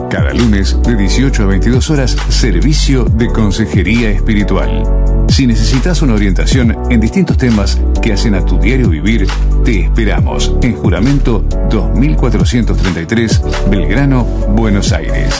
Cada lunes de 18 a 22 horas, servicio de consejería espiritual. Si necesitas una orientación en distintos temas que hacen a tu diario vivir, te esperamos en Juramento 2433, Belgrano, Buenos Aires.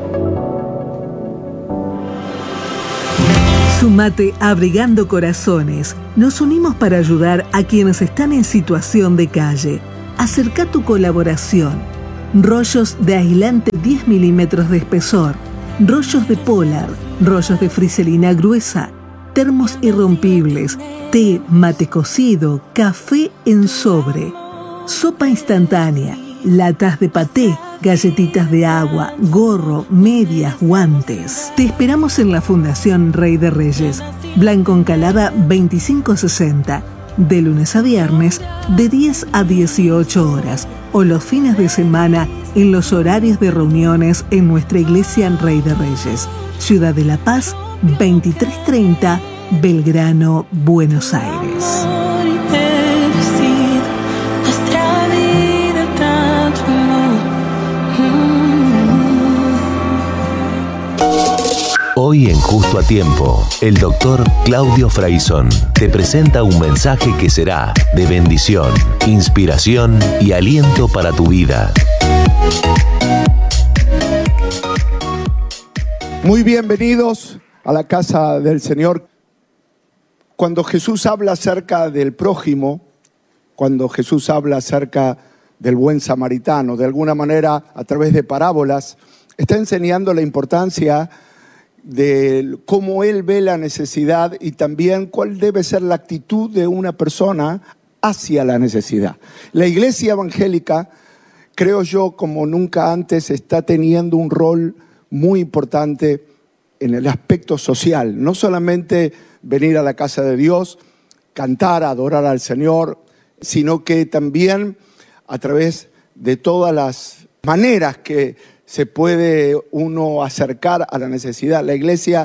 Sumate a Abrigando Corazones. Nos unimos para ayudar a quienes están en situación de calle. Acerca tu colaboración. Rollos de aislante 10 milímetros de espesor, rollos de polar, rollos de friselina gruesa, termos irrompibles, té, mate cocido, café en sobre, sopa instantánea, latas de paté, galletitas de agua, gorro, medias, guantes. Te esperamos en la Fundación Rey de Reyes, Blanco Encalada 2560, de lunes a viernes, de 10 a 18 horas, o los fines de semana en los horarios de reuniones en nuestra iglesia Rey de Reyes, Ciudad de La Paz, 2330, Belgrano, Buenos Aires. Hoy en Justo a Tiempo, el doctor Claudio Fraizón te presenta un mensaje que será de bendición, inspiración y aliento para tu vida. Muy bienvenidos a la casa del Señor. Cuando Jesús habla acerca del prójimo, cuando Jesús habla acerca del buen samaritano, de alguna manera a través de parábolas, está enseñando la importancia de cómo Él ve la necesidad y también cuál debe ser la actitud de una persona hacia la necesidad. La iglesia evangélica, creo yo, como nunca antes, está teniendo un rol muy importante en el aspecto social. No solamente venir a la casa de Dios, cantar, adorar al Señor, sino que también a través de todas las maneras que se puede uno acercar a la necesidad. La iglesia,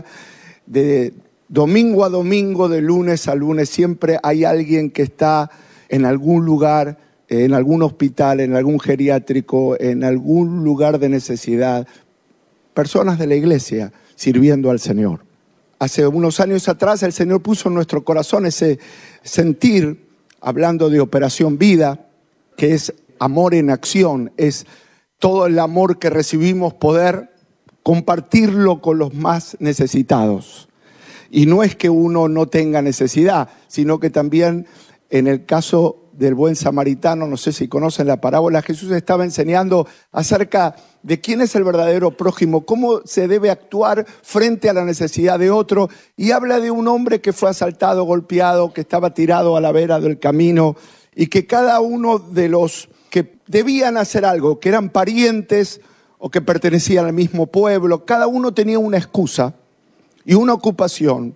de domingo a domingo, de lunes a lunes, siempre hay alguien que está en algún lugar, en algún hospital, en algún geriátrico, en algún lugar de necesidad. Personas de la iglesia sirviendo al Señor. Hace unos años atrás el Señor puso en nuestro corazón ese sentir, hablando de Operación Vida, que es amor en acción, es todo el amor que recibimos, poder compartirlo con los más necesitados. Y no es que uno no tenga necesidad, sino que también en el caso del buen samaritano, no sé si conocen la parábola, Jesús estaba enseñando acerca de quién es el verdadero prójimo, cómo se debe actuar frente a la necesidad de otro. Y habla de un hombre que fue asaltado, golpeado, que estaba tirado a la vera del camino y que cada uno de los que debían hacer algo, que eran parientes o que pertenecían al mismo pueblo, cada uno tenía una excusa y una ocupación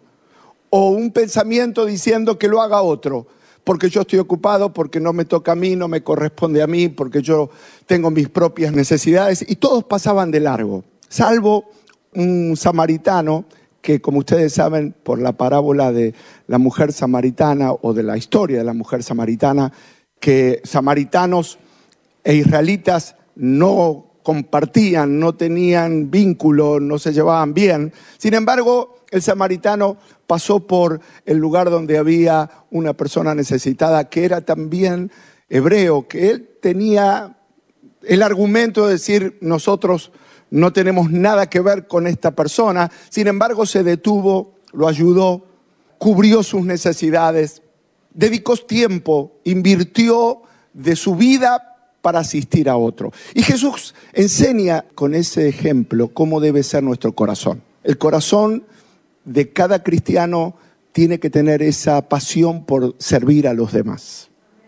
o un pensamiento diciendo que lo haga otro, porque yo estoy ocupado, porque no me toca a mí, no me corresponde a mí, porque yo tengo mis propias necesidades, y todos pasaban de largo, salvo un samaritano que, como ustedes saben, por la parábola de la mujer samaritana o de la historia de la mujer samaritana, que samaritanos e israelitas no compartían, no tenían vínculo, no se llevaban bien. Sin embargo, el samaritano pasó por el lugar donde había una persona necesitada que era también hebreo, que él tenía el argumento de decir: nosotros no tenemos nada que ver con esta persona. Sin embargo, se detuvo, lo ayudó, cubrió sus necesidades, dedicó tiempo, invirtió de su vida para asistir a otro. Y Jesús enseña con ese ejemplo cómo debe ser nuestro corazón. El corazón de cada cristiano tiene que tener esa pasión por servir a los demás.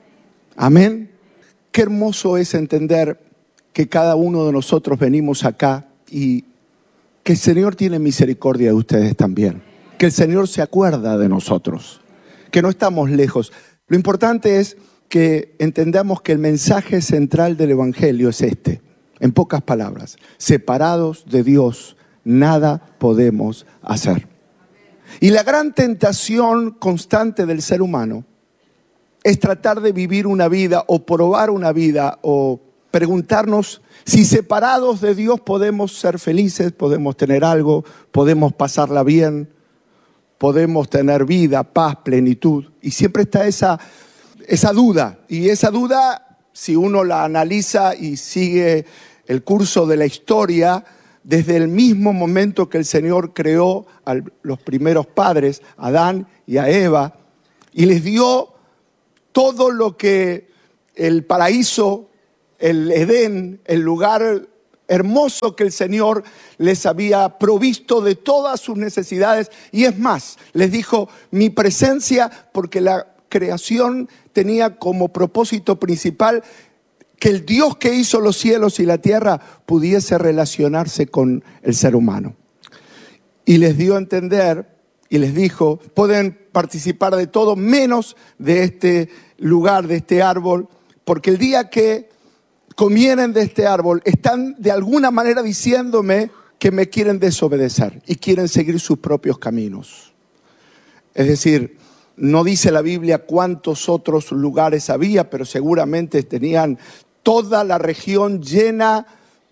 Amén. Qué hermoso es entender que cada uno de nosotros venimos acá y que el Señor tiene misericordia de ustedes también. Que el Señor se acuerda de nosotros, que no estamos lejos. Lo importante es que entendamos que el mensaje central del Evangelio es este. En pocas palabras: separados de Dios, nada podemos hacer. Y la gran tentación constante del ser humano es tratar de vivir una vida o probar una vida o preguntarnos si separados de Dios podemos ser felices, podemos tener algo, podemos pasarla bien, podemos tener vida, paz, plenitud. Y siempre está esa duda. Y esa duda, si uno la analiza y sigue el curso de la historia, desde el mismo momento que el Señor creó a los primeros padres, a Adán y a Eva, y les dio todo lo que el paraíso, el Edén, el lugar hermoso que el Señor les había provisto de todas sus necesidades. Y es más, les dijo, mi presencia, porque la creación tenía como propósito principal que el Dios que hizo los cielos y la tierra pudiese relacionarse con el ser humano. Y les dio a entender y les dijo, pueden participar de todo menos de este lugar, de este árbol, porque el día que comieren de este árbol están de alguna manera diciéndome que me quieren desobedecer y quieren seguir sus propios caminos. Es decir, no dice la Biblia cuántos otros lugares había, pero seguramente tenían toda la región llena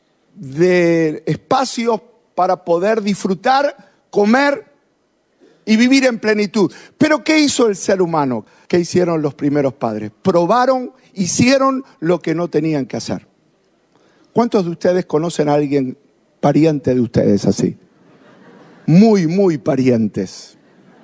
de espacios para poder disfrutar, comer y vivir en plenitud. Pero ¿qué hizo el ser humano? ¿Qué hicieron los primeros padres? Probaron, hicieron lo que no tenían que hacer. ¿Cuántos de ustedes conocen a alguien pariente de ustedes así? Muy, muy parientes.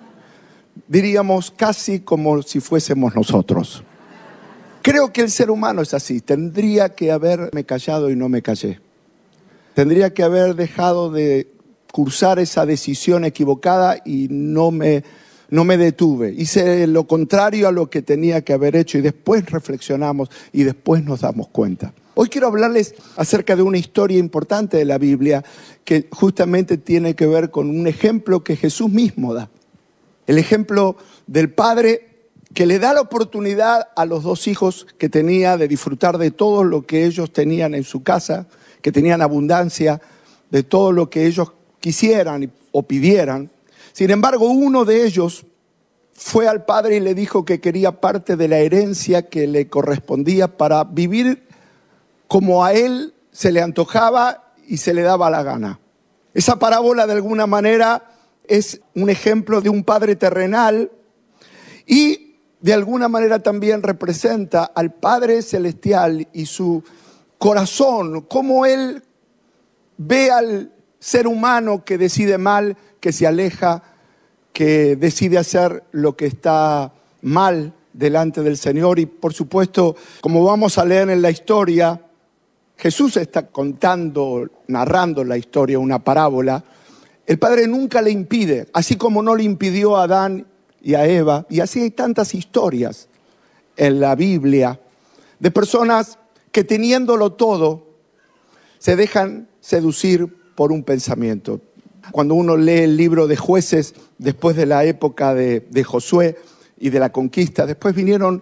Diríamos casi como si fuésemos nosotros. Creo que el ser humano es así. Tendría que haberme callado y no me callé. Tendría que haber dejado de cursar esa decisión equivocada y no me detuve. Hice lo contrario a lo que tenía que haber hecho y después reflexionamos y después nos damos cuenta. Hoy quiero hablarles acerca de una historia importante de la Biblia que justamente tiene que ver con un ejemplo que Jesús mismo da. El ejemplo del padre que le da la oportunidad a los dos hijos que tenía de disfrutar de todo lo que ellos tenían en su casa, que tenían abundancia, de todo lo que ellos quisieran o pidieran. Sin embargo, uno de ellos fue al padre y le dijo que quería parte de la herencia que le correspondía para vivir como a él se le antojaba y se le daba la gana. Esa parábola de alguna manera es un ejemplo de un padre terrenal y de alguna manera también representa al Padre Celestial y su corazón, cómo Él ve al ser humano que decide mal, que se aleja, que decide hacer lo que está mal delante del Señor. Y por supuesto, como vamos a leer en la historia, Jesús está contando, narrando la historia, una parábola. El Padre nunca le impide, así como no le impidió a Adán y a Eva, y así hay tantas historias en la Biblia de personas que teniéndolo todo se dejan seducir por un pensamiento. Cuando uno lee el libro de Jueces, después de la época de Josué y de la conquista, después vinieron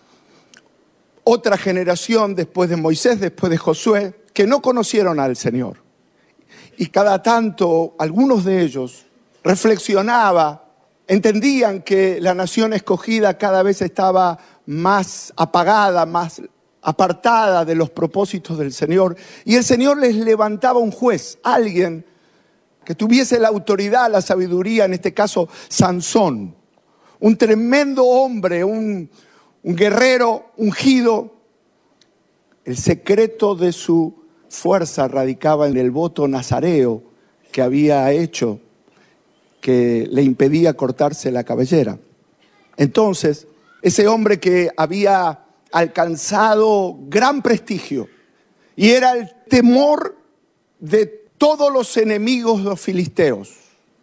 otra generación después de Moisés, después de Josué, que no conocieron al Señor. Y cada tanto algunos de ellos reflexionaban, entendían que la nación escogida cada vez estaba más apagada, más apartada de los propósitos del Señor. Y el Señor les levantaba un juez, alguien que tuviese la autoridad, la sabiduría, en este caso Sansón. Un tremendo hombre, un guerrero ungido. El secreto de su fuerza radicaba en el voto nazareo que había hecho, que le impedía cortarse la cabellera. Entonces, ese hombre que había alcanzado gran prestigio y era el temor de todos los enemigos de los filisteos.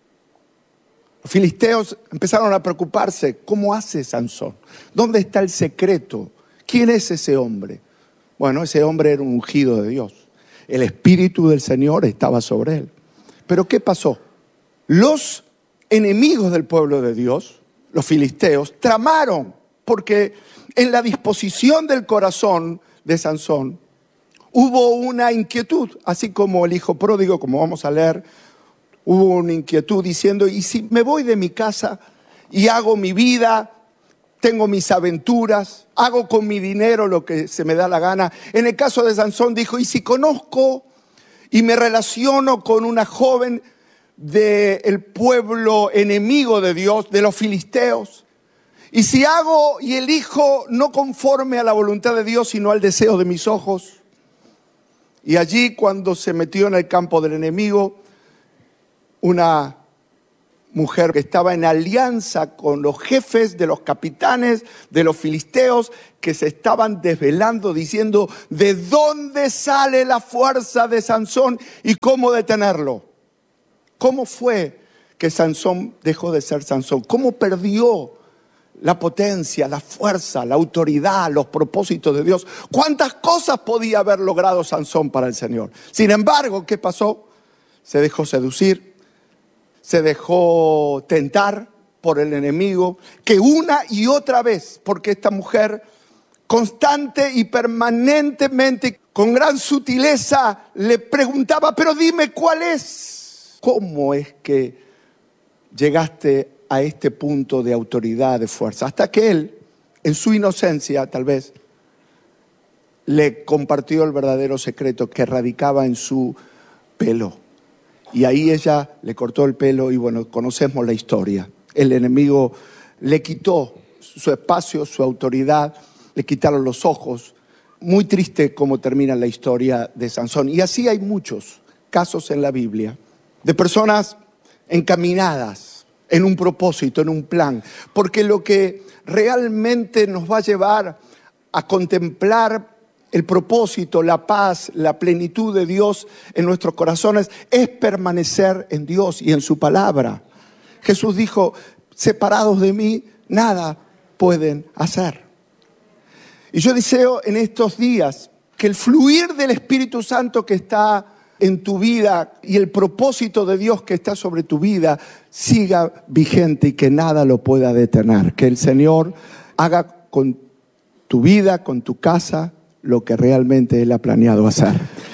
Los filisteos empezaron a preocuparse, ¿cómo hace Sansón? ¿Dónde está el secreto? ¿Quién es ese hombre? Bueno, ese hombre era un ungido de Dios. El Espíritu del Señor estaba sobre él. ¿Pero qué pasó? Los enemigos del pueblo de Dios, los filisteos, tramaron, porque en la disposición del corazón de Sansón hubo una inquietud, así como el hijo pródigo, como vamos a leer, hubo una inquietud diciendo, ¿y si me voy de mi casa y hago mi vida tengo mis aventuras, hago con mi dinero lo que se me da la gana. En el caso de Sansón dijo, ¿y si conozco y me relaciono con una joven del pueblo enemigo de Dios, de los filisteos? Y si hago y elijo no conforme a la voluntad de Dios, sino al deseo de mis ojos. Y allí, cuando se metió en el campo del enemigo, una mujer que estaba en alianza con los jefes de los capitanes de los filisteos, que se estaban desvelando diciendo de dónde sale la fuerza de Sansón y cómo detenerlo. ¿Cómo fue que Sansón dejó de ser Sansón? ¿Cómo perdió la potencia, la fuerza, la autoridad, los propósitos de Dios? ¿Cuántas cosas podía haber logrado Sansón para el Señor? Sin embargo, ¿qué pasó? Se dejó seducir, se dejó tentar por el enemigo, que una y otra vez, porque esta mujer constante y permanentemente, con gran sutileza, le preguntaba, pero dime cuál es. ¿Cómo es que llegaste a este punto de autoridad, de fuerza? Hasta que él, en su inocencia tal vez, le compartió el verdadero secreto que radicaba en su pelo. Y ahí ella le cortó el pelo y bueno, conocemos la historia. El enemigo le quitó su espacio, su autoridad, le quitaron los ojos. Muy triste cómo termina la historia de Sansón. Y así hay muchos casos en la Biblia de personas encaminadas en un propósito, en un plan. Porque lo que realmente nos va a llevar a contemplar el propósito, la paz, la plenitud de Dios en nuestros corazones es permanecer en Dios y en su palabra. Jesús dijo, separados de mí, nada pueden hacer. Y yo deseo en estos días que el fluir del Espíritu Santo que está en tu vida y el propósito de Dios que está sobre tu vida siga vigente y que nada lo pueda detener. Que el Señor haga con tu vida, con tu casa, lo que realmente Él ha planeado hacer.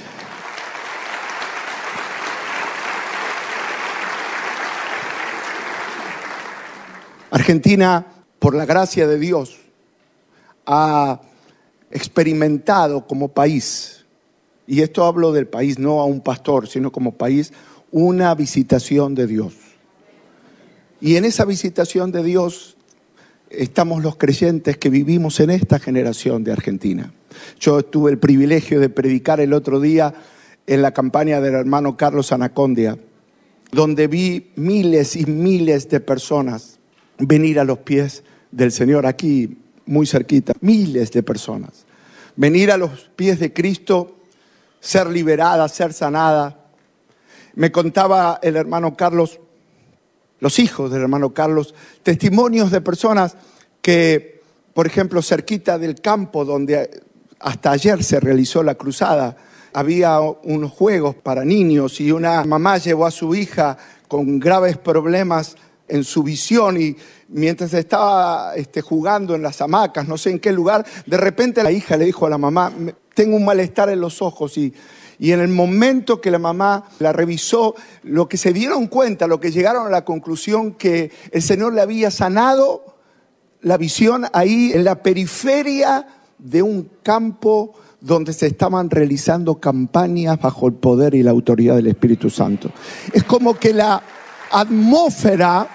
Argentina, por la gracia de Dios, ha experimentado como país, y esto hablo del país, no a un pastor, sino como país, una visitación de Dios. Y en esa visitación de Dios estamos los creyentes que vivimos en esta generación de Argentina. Yo tuve el privilegio de predicar el otro día en la campaña del hermano Carlos Anacondia, donde vi miles y miles de personas venir a los pies del Señor, aquí muy cerquita, miles de personas. Venir a los pies de Cristo, ser liberada, ser sanada. Me contaba el hermano Carlos, los hijos del hermano Carlos, testimonios de personas que, por ejemplo, cerquita del campo donde hasta ayer se realizó la cruzada, había unos juegos para niños y una mamá llevó a su hija con graves problemas en su visión y mientras estaba jugando en las hamacas, no sé en qué lugar, de repente la hija le dijo a la mamá, tengo un malestar en los ojos y en el momento que la mamá la revisó, lo que se dieron cuenta, lo que llegaron a la conclusión que el Señor le había sanado la visión ahí en la periferia de un campo donde se estaban realizando campañas bajo el poder y la autoridad del Espíritu Santo. Es como que la atmósfera,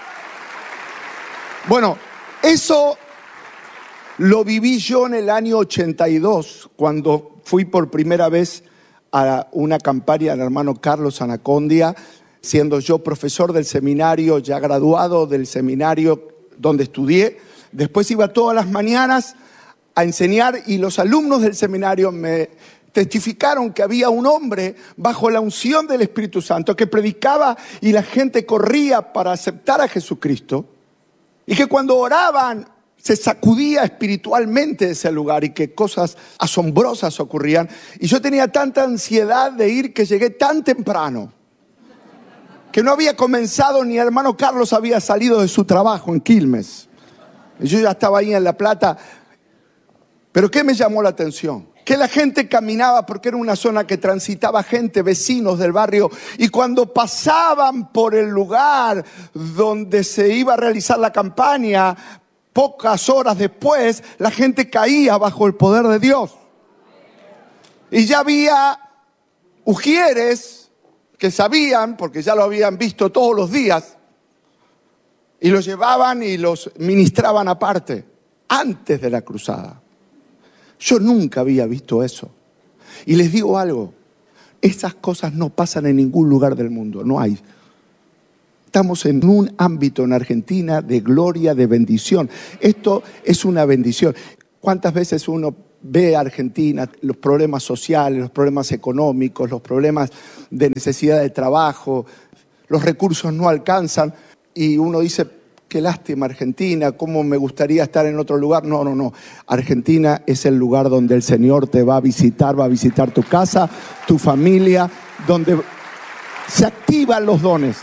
bueno, eso lo viví yo en el año 82, cuando fui por primera vez a una campaña del hermano Carlos Anacondia, siendo yo profesor del seminario, ya graduado del seminario donde estudié. Después iba todas las mañanas a enseñar y los alumnos del seminario me testificaron que había un hombre bajo la unción del Espíritu Santo que predicaba y la gente corría para aceptar a Jesucristo y que cuando oraban se sacudía espiritualmente ese lugar y que cosas asombrosas ocurrían. Y yo tenía tanta ansiedad de ir que llegué tan temprano que no había comenzado ni el hermano Carlos había salido de su trabajo en Quilmes. Y yo ya estaba ahí en La Plata. Pero ¿qué me llamó la atención? Que la gente caminaba porque era una zona que transitaba gente, vecinos del barrio, y cuando pasaban por el lugar donde se iba a realizar la campaña, pocas horas después, la gente caía bajo el poder de Dios. Y ya había ujieres que sabían, porque ya lo habían visto todos los días, y los llevaban y los ministraban aparte, antes de la cruzada. Yo nunca había visto eso. Y les digo algo, esas cosas no pasan en ningún lugar del mundo, no hay. Estamos en un ámbito en Argentina de gloria, de bendición. Esto es una bendición. ¿Cuántas veces uno ve a Argentina, los problemas sociales, los problemas económicos, los problemas de necesidad de trabajo, los recursos no alcanzan y uno dice, qué lástima Argentina, cómo me gustaría estar en otro lugar? No. Argentina es el lugar donde el Señor te va a visitar tu casa, tu familia, donde se activan los dones.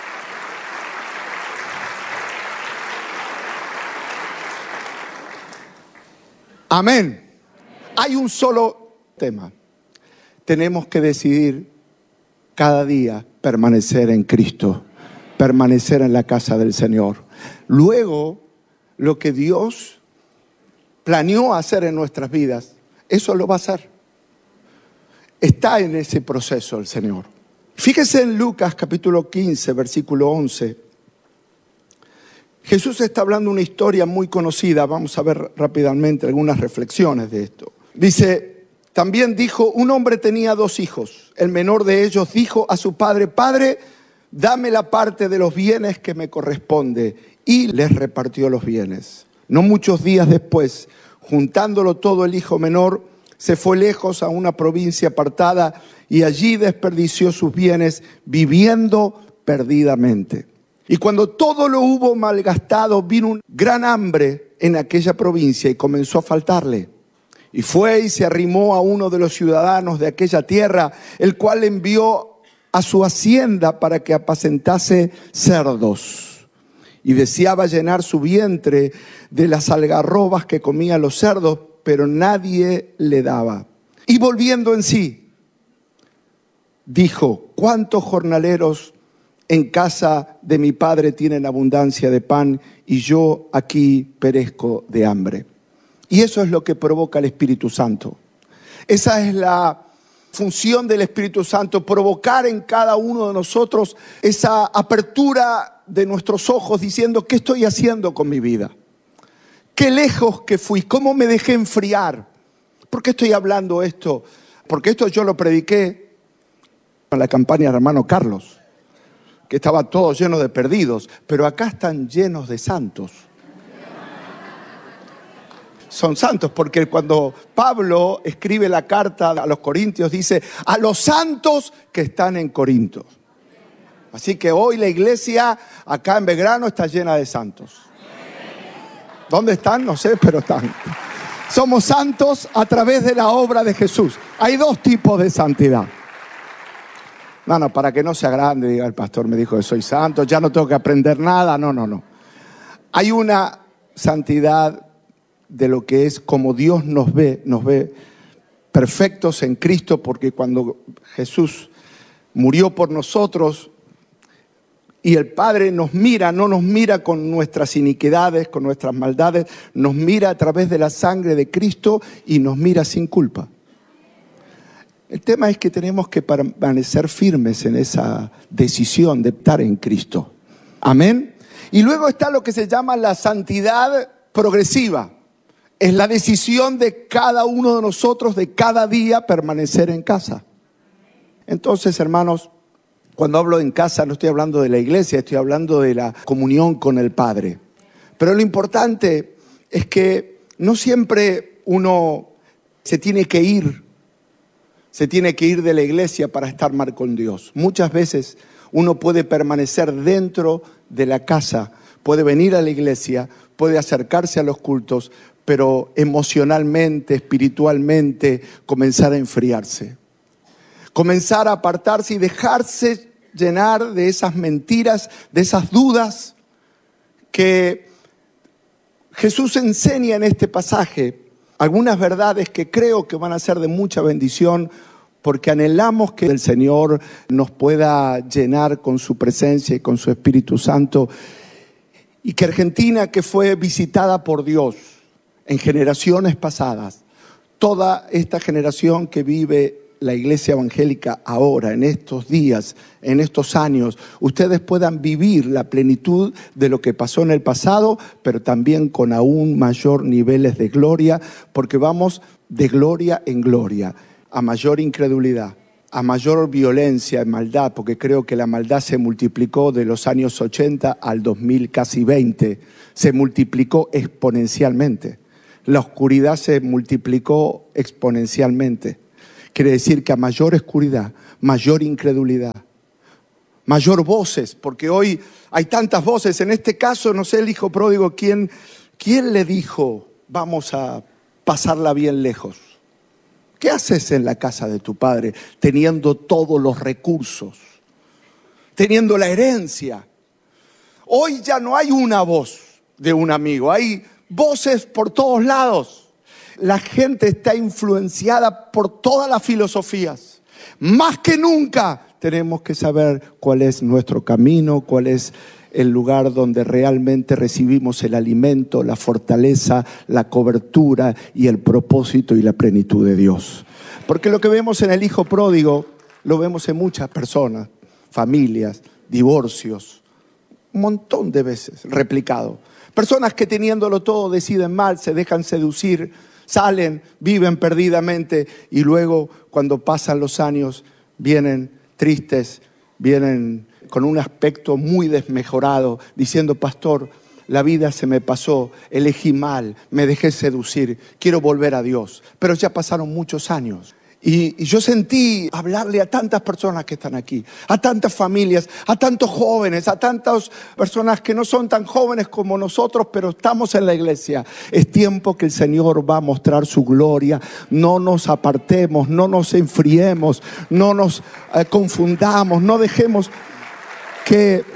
Amén. Hay un solo tema. Tenemos que decidir cada día permanecer en Cristo, permanecer en la casa del Señor. Luego, lo que Dios planeó hacer en nuestras vidas, eso lo va a hacer. Está en ese proceso el Señor. Fíjese en Lucas capítulo 15, versículo 11. Jesús está hablando una historia muy conocida. Vamos a ver rápidamente algunas reflexiones de esto. Dice, también dijo, un hombre tenía 2 hijos. El menor de ellos dijo a su padre, Padre, dame la parte de los bienes que me corresponde. Y les repartió los bienes. No muchos días después, juntándolo todo, el hijo menor se fue lejos a una provincia apartada y allí desperdició sus bienes viviendo perdidamente. Y cuando todo lo hubo malgastado, vino un gran hambre en aquella provincia y comenzó a faltarle. Y fue y se arrimó a uno de los ciudadanos de aquella tierra, el cual le envió a su hacienda para que apacentase cerdos. Y deseaba llenar su vientre de las algarrobas que comían los cerdos, pero nadie le daba. Y volviendo en sí, dijo, ¿cuántos jornaleros en casa de mi padre tienen abundancia de pan y yo aquí perezco de hambre? Y eso es lo que provoca el Espíritu Santo. Esa es la función del Espíritu Santo, provocar en cada uno de nosotros esa apertura de nuestros ojos diciendo, ¿qué estoy haciendo con mi vida? ¿Qué lejos que fui? ¿Cómo me dejé enfriar? ¿Por qué estoy hablando esto? Porque esto yo lo prediqué en la campaña de hermano Carlos, que estaba todo lleno de perdidos, pero acá están llenos de santos. Son santos porque cuando Pablo escribe la carta a los Corintios dice, a los santos que están en Corinto. Así que hoy la iglesia acá en Belgrano está llena de santos. ¿Dónde están? No sé, pero están. Somos santos a través de la obra de Jesús. Hay 2 tipos de santidad. No, para que no sea grande, diga el pastor me dijo que soy santo, ya no tengo que aprender nada. No. Hay una santidad de lo que es como Dios nos ve perfectos en Cristo, porque cuando Jesús murió por nosotros y el Padre nos mira, no nos mira con nuestras iniquidades, con nuestras maldades, nos mira a través de la sangre de Cristo y nos mira sin culpa. El tema es que tenemos que permanecer firmes en esa decisión de estar en Cristo. Amén. Y luego está lo que se llama la santidad progresiva. Es la decisión de cada uno de nosotros de cada día permanecer en casa. Entonces, hermanos, cuando hablo en casa no estoy hablando de la iglesia, estoy hablando de la comunión con el Padre. Pero lo importante es que no siempre uno se tiene que ir de la iglesia para estar mal con Dios. Muchas veces uno puede permanecer dentro de la casa, puede venir a la iglesia, puede acercarse a los cultos, pero emocionalmente, espiritualmente, comenzar a enfriarse. Comenzar a apartarse y dejarse llenar de esas mentiras, de esas dudas que Jesús enseña en este pasaje. Algunas verdades que creo que van a ser de mucha bendición porque anhelamos que el Señor nos pueda llenar con su presencia y con su Espíritu Santo y que Argentina, que fue visitada por Dios en generaciones pasadas, toda esta generación que vive la iglesia evangélica ahora, en estos días, en estos años, ustedes puedan vivir la plenitud de lo que pasó en el pasado, pero también con aún mayor niveles de gloria, porque vamos de gloria en gloria, a mayor incredulidad, a mayor violencia y maldad, porque creo que la maldad se multiplicó de los años 80 al 2000, casi 20, se multiplicó exponencialmente. La oscuridad se multiplicó exponencialmente. Quiere decir que a mayor oscuridad, mayor incredulidad, mayor voces, porque hoy hay tantas voces. En este caso, no sé, el hijo pródigo, ¿quién le dijo, vamos a pasarla bien lejos? ¿Qué haces en la casa de tu padre teniendo todos los recursos, teniendo la herencia? Hoy ya no hay una voz de un amigo, hay voces por todos lados. La gente está influenciada por todas las filosofías. Más que nunca tenemos que saber cuál es nuestro camino, cuál es el lugar donde realmente recibimos el alimento, la fortaleza, la cobertura y el propósito y la plenitud de Dios. Porque lo que vemos en el hijo pródigo, lo vemos en muchas personas, familias, divorcios, un montón de veces replicado. Personas que teniéndolo todo deciden mal, se dejan seducir, salen, viven perdidamente y luego cuando pasan los años vienen tristes, vienen con un aspecto muy desmejorado, diciendo: pastor, la vida se me pasó, elegí mal, me dejé seducir, quiero volver a Dios. Pero ya pasaron muchos años. Y yo sentí hablarle a tantas personas que están aquí, a tantas familias, a tantos jóvenes, a tantas personas que no son tan jóvenes como nosotros, pero estamos en la iglesia. Es tiempo que el Señor va a mostrar su gloria. No nos apartemos, no nos enfriemos, no nos confundamos, no dejemos que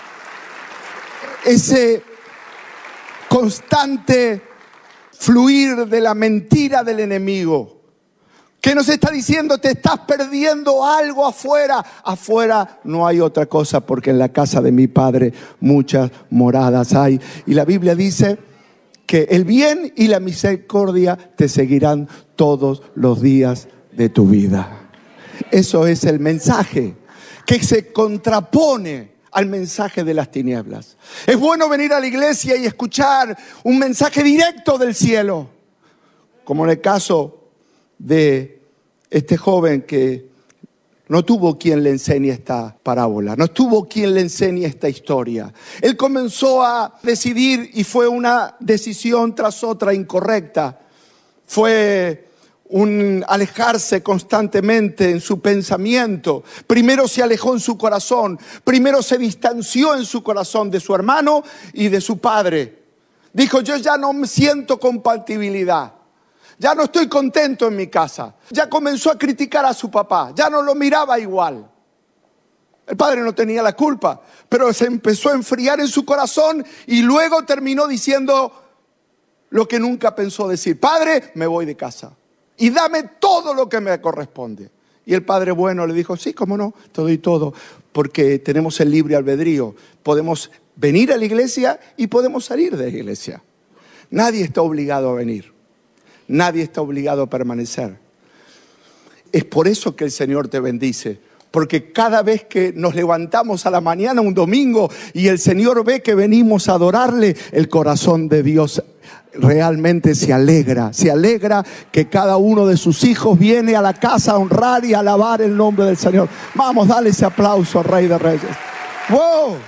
ese constante fluir de la mentira del enemigo, que nos está diciendo: te estás perdiendo algo afuera. Afuera no hay otra cosa, porque en la casa de mi Padre muchas moradas hay. Y la Biblia dice que el bien y la misericordia te seguirán todos los días de tu vida. Eso es el mensaje que se contrapone al mensaje de las tinieblas. Es bueno venir a la iglesia y escuchar un mensaje directo del cielo, como en el caso de este joven que no tuvo quien le enseñe esta parábola, no tuvo quien le enseñe esta historia. Él comenzó a decidir y fue una decisión tras otra incorrecta. Fue un alejarse constantemente en su pensamiento. Primero se alejó en su corazón, primero se distanció en su corazón de su hermano y de su padre. Dijo: yo ya no me siento compatibilidad. Ya no estoy contento en mi casa. Ya comenzó a criticar a su papá. Ya no lo miraba igual. El padre no tenía la culpa, pero se empezó a enfriar en su corazón y luego terminó diciendo lo que nunca pensó decir: padre, me voy de casa y dame todo lo que me corresponde. Y el padre bueno le dijo: sí, cómo no, te doy todo, porque tenemos el libre albedrío. Podemos venir a la iglesia y podemos salir de la iglesia. Nadie está obligado a venir. Nadie está obligado a permanecer. Es por eso que el Señor te bendice. Porque cada vez que nos levantamos a la mañana un domingo y el Señor ve que venimos a adorarle, el corazón de Dios realmente se alegra. Se alegra que cada uno de sus hijos viene a la casa a honrar y a alabar el nombre del Señor. Vamos, dale ese aplauso al Rey de Reyes. ¡Wow!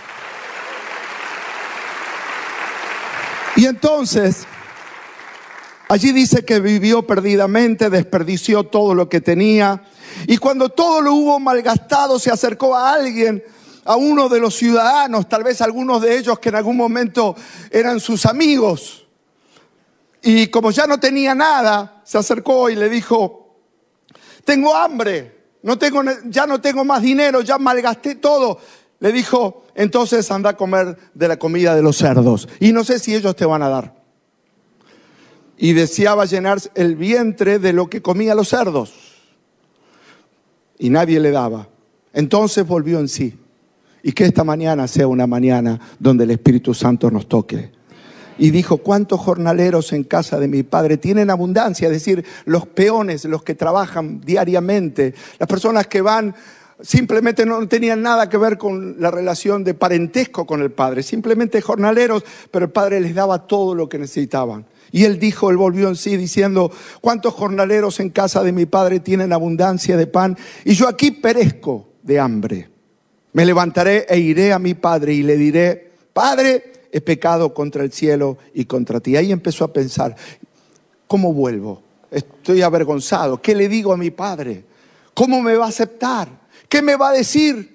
Y entonces, allí dice que vivió perdidamente, desperdició todo lo que tenía. Y cuando todo lo hubo malgastado, se acercó a alguien, a uno de los ciudadanos, tal vez algunos de ellos que en algún momento eran sus amigos. Y como ya no tenía nada, se acercó y le dijo: tengo hambre, ya no tengo más dinero, ya malgasté todo. Le dijo: entonces anda a comer de la comida de los cerdos y no sé si ellos te van a dar. Y deseaba llenar el vientre de lo que comían los cerdos. Y nadie le daba. Entonces volvió en sí Y que esta mañana sea una mañana donde el Espíritu Santo nos toque. Y dijo, ¿cuántos jornaleros en casa de mi padre tienen abundancia? Es decir, los peones, los que trabajan diariamente, las personas que van, simplemente no tenían nada que ver con la relación de parentesco con el padre, simplemente jornaleros, pero el padre les daba todo lo que necesitaban. Y él volvió en sí diciendo, ¿cuántos jornaleros en casa de mi padre tienen abundancia de pan? Y yo aquí perezco de hambre. Me levantaré e iré a mi padre y le diré, Padre, he pecado contra el cielo y contra ti. Ahí empezó a pensar, ¿cómo vuelvo? Estoy avergonzado. ¿Qué le digo a mi padre? ¿Cómo me va a aceptar? ¿Qué me va a decir?